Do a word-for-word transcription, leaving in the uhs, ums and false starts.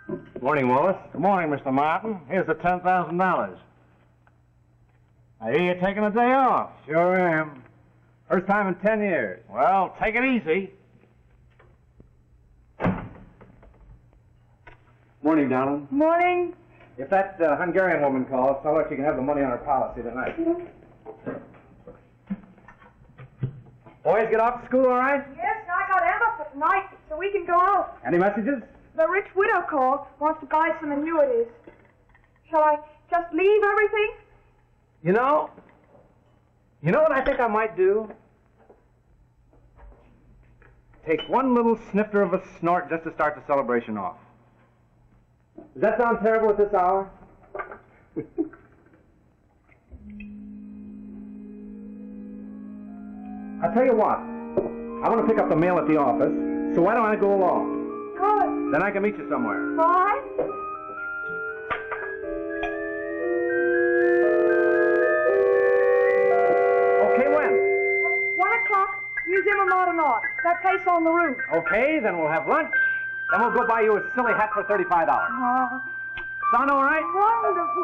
Morning, Wallace. Good morning, Mister Martin. Here's the ten thousand dollars. I hear you're taking a day off. Sure am. First time in ten years. Well, take it easy. Morning, Donald. Morning. If that uh, Hungarian woman calls, tell her she can have the money on her policy tonight. Boys get off to school all right? Yes, I got Emma for tonight, so we can go out. Any messages? The rich widow called, wants to buy some annuities. Shall I just leave everything? You know, you know what I think I might do? Take one little snifter of a snort just to start the celebration off. Does that sound terrible at this hour? I'll tell you what. I want to pick up the mail at the office, so why don't I go along? Good. Then I can meet you somewhere. Bye. Okay, when? One o'clock, Museum of Modern Art. That place on the roof. Okay, then we'll have lunch. Then we'll go buy you a silly hat for thirty-five dollars. Oh, Sound all right? wonderful.